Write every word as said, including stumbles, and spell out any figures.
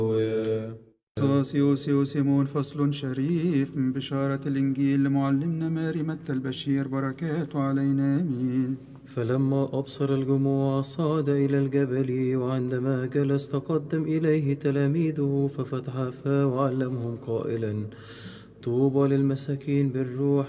سوسيو سيمون فصل شريف من بشارة الإنجيل لمعلمنا ماري متى البشير، بركاته علينا آمين. فلما أبصر الجموع صعد إلى الجبل، وعندما جلس تقدم إليه تلاميذه ففتح فاه وعلمهم قائلا: طوبى للمساكين بالروح،